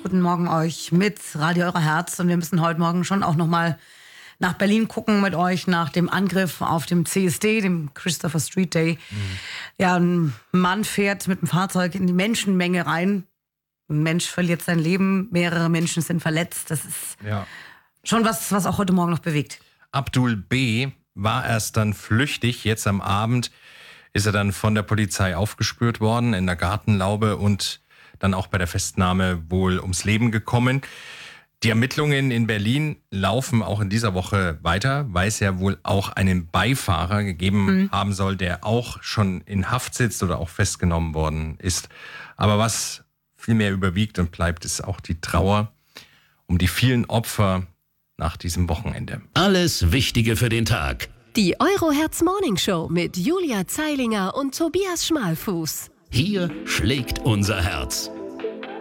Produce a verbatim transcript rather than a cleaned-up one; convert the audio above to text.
Guten Morgen euch mit Radio Euer Herz. Und wir müssen heute Morgen schon auch nochmal nach Berlin gucken mit euch nach dem Angriff auf dem C S D, dem Christopher Street Day. Mhm. Ja, ein Mann fährt mit dem Fahrzeug in die Menschenmenge rein. Ein Mensch verliert sein Leben, mehrere Menschen sind verletzt. Das ist ja schon was, was auch heute Morgen noch bewegt. Abdul B. war erst dann flüchtig. Jetzt am Abend ist er dann von der Polizei aufgespürt worden in der Gartenlaube und dann auch bei der Festnahme wohl ums Leben gekommen. Die Ermittlungen in Berlin laufen auch in dieser Woche weiter, weil es ja wohl auch einen Beifahrer gegeben mhm. haben soll, der auch schon in Haft sitzt oder auch festgenommen worden ist. Aber was viel mehr überwiegt und bleibt, ist auch die Trauer um die vielen Opfer nach diesem Wochenende. Alles Wichtige für den Tag. Die Euroherz Morning Show mit Julia Zeilinger und Tobias Schmalfuß. Hier schlägt unser Herz.